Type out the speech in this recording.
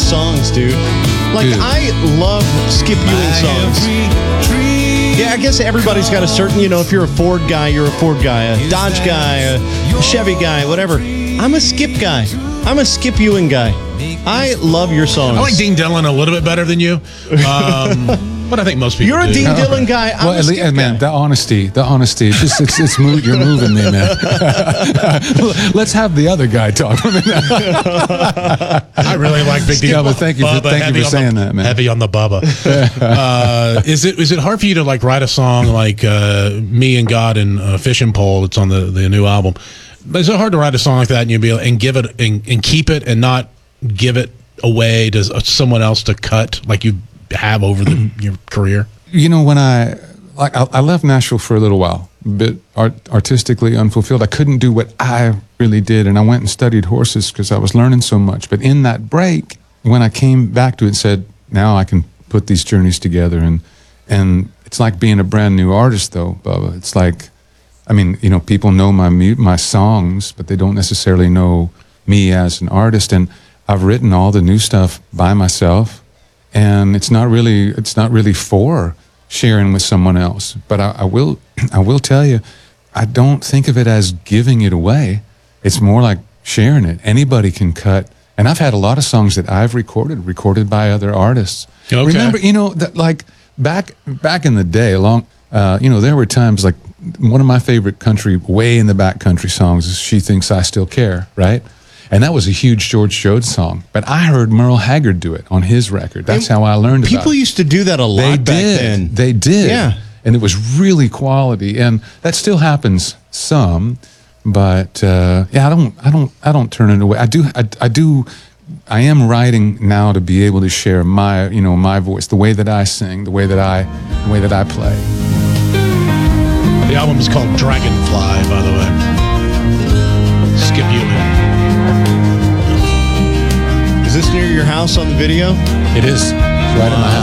songs, dude. Like, Dude. I love Skip Ewing songs. Yeah, I guess everybody's got a certain, if you're a Ford guy, you're a Ford guy. A Dodge guy, a Chevy guy, whatever. I'm a Skip guy. I'm a Skip Ewing guy. I love your songs. I like Dean Dillon a little bit better than you. But I think most people You're a do. Dean Dillon guy. I'm a Skip man, guy. the honesty. It's you're moving me, man. Let's have the other guy talk. I really like Big Deal. Yeah, but thank you for saying that, man. Heavy on the Bubba. Is it hard for you to like write a song like "Me and God" and "Fishing Pole"? It's on the new album. But is it hard to write a song like that and you be able, and give it and keep it and not give it away to someone else to cut like you have over your career? When I left Nashville for a little while, a bit artistically unfulfilled. I couldn't do what I really did, and I went and studied horses because I was learning so much. But in that break, when I came back to it and said, now I can put these journeys together, and it's like being a brand new artist, though, Bubba. It's like, people know my songs, but they don't necessarily know me as an artist. And I've written all the new stuff by myself, and it's not really for sharing with someone else. But I will tell you, I don't think of it as giving it away. It's more like sharing it. Anybody can cut. And I've had a lot of songs that I've recorded by other artists. Okay. Remember, that like back in the day, there were times like one of my favorite way in the back country songs is "She Thinks I Still Care," right? And that was a huge George Jones song. But I heard Merle Haggard do it on his record. That's how I learned about it. People used to do that a lot back then. They did. Yeah. And it was really quality. And that still happens some. But I don't turn it away. I am writing now to be able to share my voice, the way that I sing, the way that I play. The album is called Dragonfly, by the way. Skip Ewing. Is this near your house on the video? It is. It's right in my house.